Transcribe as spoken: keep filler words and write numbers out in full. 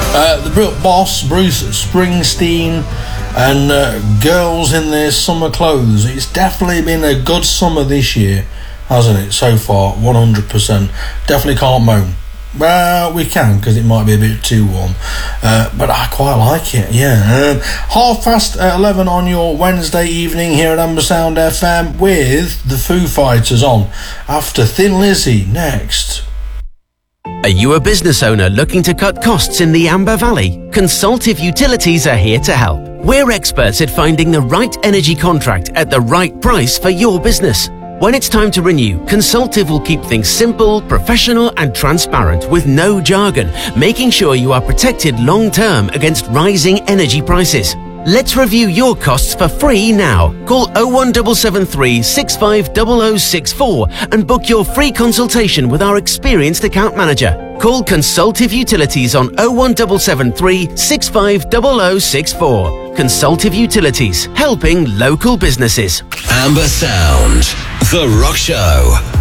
Uh, the Brit Boss, Bruce Springsteen, and uh, girls in their summer clothes. It's definitely been a good summer this year, hasn't it, so far? one hundred percent. Definitely can't moan. Well, we can, because it might be a bit too warm. Uh, but I quite like it, yeah. Um, half past eleven on your Wednesday evening here at Amber Sound F M with the Foo Fighters on. After Thin Lizzy, next. Are you a business owner looking to cut costs in the Amber Valley? Consultive Utilities are here to help. We're experts at finding the right energy contract at the right price for your business. When it's time to renew, Consultive will keep things simple, professional and transparent with no jargon, making sure you are protected long-term against rising energy prices. Let's review your costs for free now. Call oh one seven seven three, six five zero zero six four and book your free consultation with our experienced account manager. Call Consultive Utilities on oh one seven seven three, six five zero zero six four. Consultive Utilities, helping local businesses. Amber Sound, The Rock Show.